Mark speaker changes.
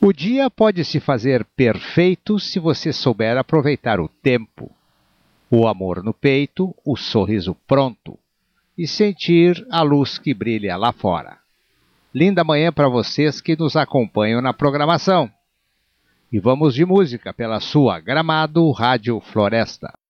Speaker 1: O dia pode se fazer perfeito se você souber aproveitar o tempo, o amor no peito, o sorriso pronto e sentir a luz que brilha lá fora. Linda manhã para vocês que nos acompanham na programação. E vamos de música pela sua Gramado Rádio Floresta.